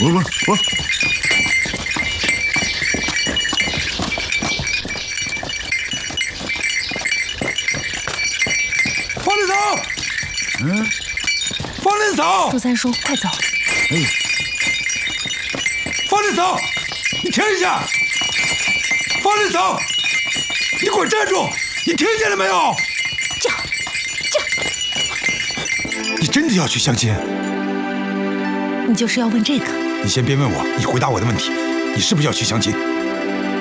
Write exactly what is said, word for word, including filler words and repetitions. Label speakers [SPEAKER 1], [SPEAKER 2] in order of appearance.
[SPEAKER 1] 我我我。
[SPEAKER 2] 方林嫂，嗯，方林嫂，
[SPEAKER 3] 陆三叔，快走！
[SPEAKER 2] 哎，方林嫂，你停一下！方林嫂，你给我站住！你听见了没有？
[SPEAKER 3] 这样，这
[SPEAKER 2] 样，你真的要去相亲？
[SPEAKER 3] 你就是要问这个？
[SPEAKER 2] 你先别问我，你回答我的问题，你是不是要去相亲？